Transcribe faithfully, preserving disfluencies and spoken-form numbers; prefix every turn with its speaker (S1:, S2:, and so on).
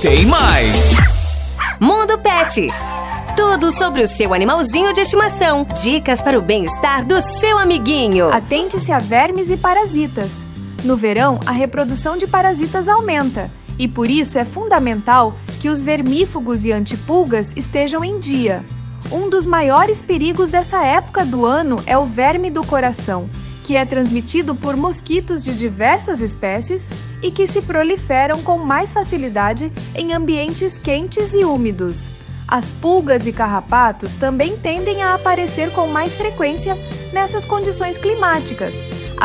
S1: Tem mais!
S2: Mundo Pet. Tudo sobre o seu animalzinho de estimação. Dicas para o bem-estar do seu amiguinho.
S3: Atente-se a vermes e parasitas. No verão, a reprodução de parasitas aumenta e por isso é fundamental que os vermífugos e antipulgas estejam em dia. Um dos maiores perigos dessa época do ano é o verme do coração, que é transmitido por mosquitos de diversas espécies e que se proliferam com mais facilidade em ambientes quentes e úmidos. As pulgas e carrapatos também tendem a aparecer com mais frequência nessas condições climáticas